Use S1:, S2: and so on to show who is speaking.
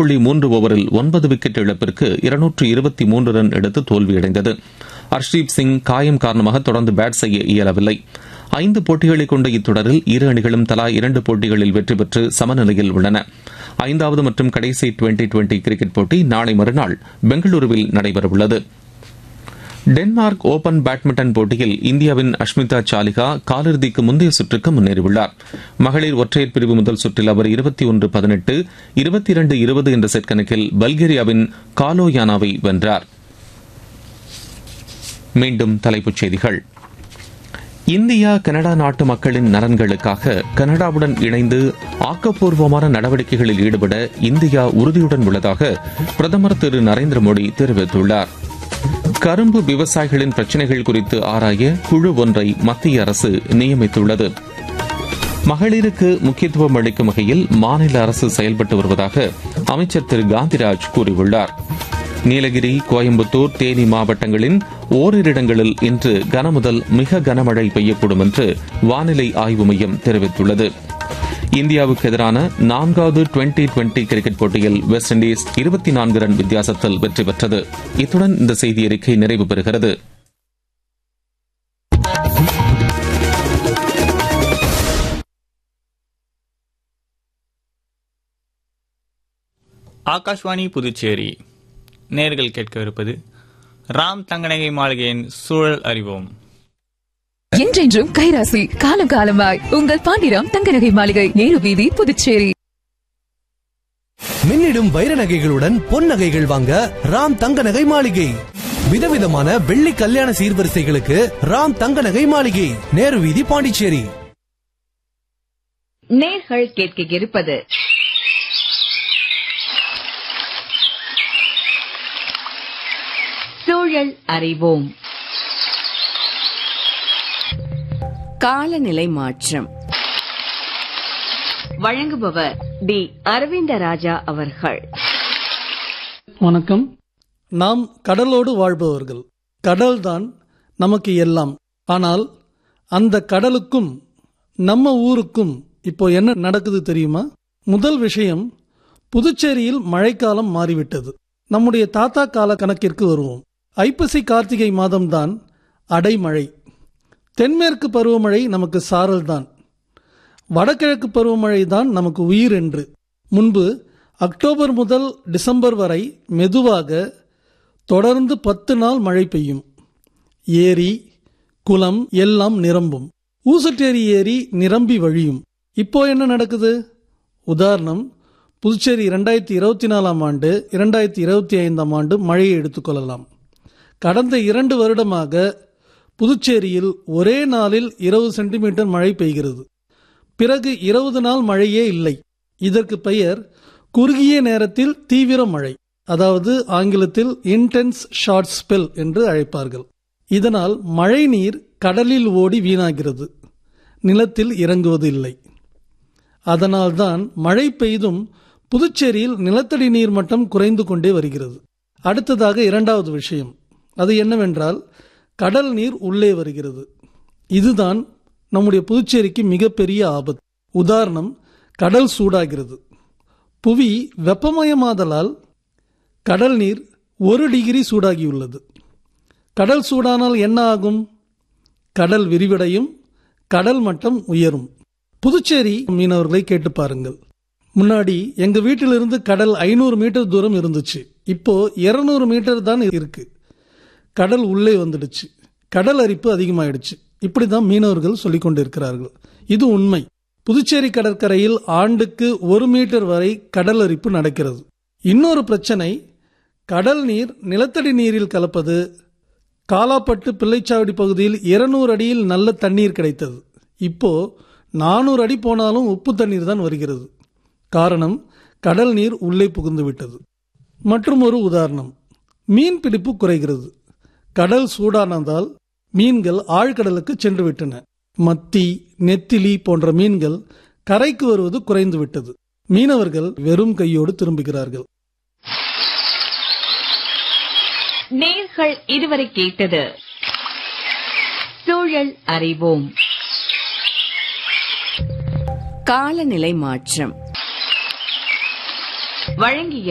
S1: 10.3 ஓவரில் 9 விக்கெட் இழப்பிற்கு 223 ரன் எடுத்து தோல்வியடைந்தது. ஹர்ஷ்தீப் சிங் காயம் காரணமாக தொடர்ந்து பேட் செய்ய இயலவில்லை. 5 போட்டிகளை கொண்ட இத்தொடரில் இரு அணிகளும் தலா 2 போட்டிகளில் வெற்றி பெற்று சமநிலையில் உள்ளன. 5வது மற்றும் கடைசி டுவெண்டி கிரிக்கெட் போட்டி நாளை மறுநாள் பெங்களூருவில் நடைபெறவுள்ளது. டென்மார்க் ஓபன் பேட்மிண்டன் போட்டியில் இந்தியாவின் அஷ்மிதா சாலிகா காலிறுதிக்கு முந்தைய சுற்றுக்கு முன்னேறியுள்ளார். மகளிர் ஒற்றையர் பிரிவு முதல் சுற்றில் அவர் 21-18, 22-20 என்ற செட் கணக்கில் பல்கேரியாவின் காலோயானாவை வென்றார். மீண்டும் தலைப்புச் செய்திகள். இந்தியா கனடா நாட்டு மக்களின் நலன்களுக்காக கனடாவுடன் இணைந்து ஆக்கப்பூர்வமான நடவடிக்கைகளில் ஈடுபட இந்தியா உறுதியுடன் உள்ளதாக பிரதமர் திரு நரேந்திர மோடி தெரிவித்துள்ளார். கரும்பு விவசாயிகளின் பிரச்சினைகள் குறித்து ஆராய குழு ஒன்றை மத்திய அரசு நியமித்துள்ளது. மகளிருக்கு முக்கியத்துவம் அளிக்கும் வகையில் மாநில அரசு செயல்பட்டு வருவதாக அமைச்சர் திரு காந்திராஜ் கூறியுள்ளார். நீலகிரி, கோயம்புத்தூர், தேனி மாவட்டங்களின் ஓரிரு இடங்களில் இன்று கனமுதல் மிக கனமழை பெய்யக்கூடும் என்று வானிலை ஆய்வு மையம் தெரிவித்துள்ளது. இந்தியாவுக்கு எதிரான 4வது டுவெண்டி கிரிக்கெட் போட்டியில் வெஸ்ட் இண்டீஸ் 24 ரன் வித்தியாசத்தில் வெற்றி பெற்றது. இத்துடன் இந்த செய்தி அறிக்கை நிறைவு பெறுகிறது.
S2: ஆகாஷ்வாணி புதுச்சேரி நேர்கள் கேட்கவிருப்பது ராம் தங்கநகை மாளிகையின் சூழல் அறிவோம்.
S3: என்றென்றும் கைராசி, காலம் காலமாய் உங்கள் பாண்டிராம் தங்கநகை மாளிகை, நேரு வீதி, புதுச்சேரி.
S4: மின்னிடும் வைர நகைகளுடன் பொன் நகைகள் வாங்க ராம் தங்கநகை மாளிகை. விதவிதமான வெள்ளி கல்யாண சீர்வரிசைகளுக்கு ராம் தங்கநகை மாளிகை, நேரு வீதி, பாண்டிச்சேரி.
S5: நேர்கள் கேட்க இருப்பது சூழல் அறிவோம். காலநிலை மாற்றம். வழங்குபவர் டி அரவிந்தராஜா அவர்கள்.
S6: வணக்கம். நாம் கடலோடு வாழ்பவர்கள். கடல்தான் நமக்கு எல்லாம். ஆனால் அந்த கடலுக்கும் நம்ம ஊருக்கும் இப்போ என்ன நடக்குது தெரியுமா? முதல் விஷயம், புதுச்சேரியில் மழைக்காலம் மாறிவிட்டது. நம்முடைய தாத்தா கால கணக்கிற்கு வருவோம். ஐப்பசி கார்த்திகை மாதம்தான் அடைமழை. தென்மேற்கு பருவமழை நமக்கு சாரல் தான். வடகிழக்கு பருவமழை தான் நமக்கு உயிர் என்று. முன்பு அக்டோபர் முதல் டிசம்பர் வரை மெதுவாக தொடர்ந்து 10 நாள் மழை பெய்யும். ஏரி, குளம் எல்லாம் நிரம்பும். ஊசட்டேரி ஏரி நிரம்பி வழியும். இப்போ என்ன நடக்குது? உதாரணம், புதுச்சேரி 2024 ஆண்டு 2025 ஆண்டு மழையை எடுத்துக்கொள்ளலாம். கடந்த 2 வருடமாக புதுச்சேரியில் ஒரே நாளில் 20 சென்டிமீட்டர் மழை பெய்கிறது. பிறகு 20 நாள் மழையே இல்லை. இதற்கு பெயர் குறுகிய நேரத்தில் தீவிர மழை, அதாவது ஆங்கிலத்தில் இன்டென்ஸ் ஷார்ட் ஸ்பெல் என்று அழைப்பார்கள். இதனால் மழை நீர் கடலில் ஓடி வீணாகிறது, நிலத்தில் இறங்குவது இல்லை. அதனால்தான் மழை பெய்தும் புதுச்சேரியில் நிலத்தடி நீர் மட்டம் குறைந்து கொண்டே வருகிறது. அடுத்ததாக 2வது விஷயம், அது என்னவென்றால் கடல் நீர் உள்ளே வருகிறது. இதுதான் நம்முடைய புதுச்சேரிக்கு மிகப்பெரிய ஆபத்து. உதாரணம், கடல் சூடாகிறது. புவி வெப்பமயமாதலால் கடல் நீர் 1 டிகிரி சூடாகியுள்ளது. கடல் சூடானால் என்ன ஆகும்? கடல் விரிவடையும், கடல் மட்டம் உயரும். புதுச்சேரி மீனவர்களை கேட்டு பாருங்கள். முன்னாடி எங்க வீட்டிலிருந்து கடல் 500 மீட்டர் தூரம் இருந்துச்சு. இப்போ 200 மீட்டர் தான் இருக்கு. கடல் உள்ளே வந்துடுச்சு. கடல் அரிப்பு அதிகமாயிடுச்சு. இப்படிதான் மீனவர்கள் சொல்லிக் கொண்டிருக்கிறார்கள். இது உண்மை. புதுச்சேரி கடற்கரையில் ஆண்டுக்கு 1 மீட்டர் வரை கடல் அரிப்பு நடக்கிறது. இன்னொரு பிரச்சனை, கடல் நீர் நிலத்தடி நீரில் கலப்பது. காலாப்பட்டு பிள்ளைச்சாவடி பகுதியில் 200 அடியில் நல்ல தண்ணீர் கிடைத்தது. இப்போ 400 அடி போனாலும் உப்பு தண்ணீர் தான் வருகிறது. காரணம், கடல் நீர் உள்ளே புகுந்து விட்டது. மற்றும் ஒரு உதாரணம், மீன் பிடிப்பு குறைகிறது. கடல் சூடானதால் மீன்கள் ஆழ்கடலுக்கு சென்று விட்டன. மத்தி, நெத்திலி போன்ற மீன்கள் கரைக்கு வருவது குறைந்து விட்டது. மீனவர்கள் வெறும் கையோடு திரும்புகிறார்கள்.
S5: நேர்கள் இதுவரை கேட்டது சூழல் அறிவோம். காலநிலை மாற்றம். வழங்கிய